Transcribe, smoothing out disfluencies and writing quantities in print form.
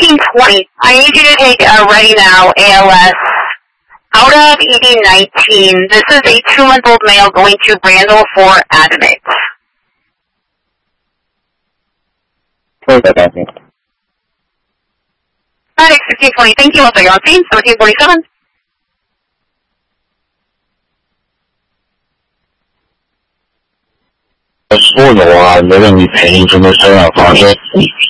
1720. I need you to take a Ready Now ALS out of ED19. This is a 2-month-old male going to Randall for admit. Where's that admit? 1620. Thank you. Also, you're on scene. 1747. 我说的话，没问你陪你这么身上发生。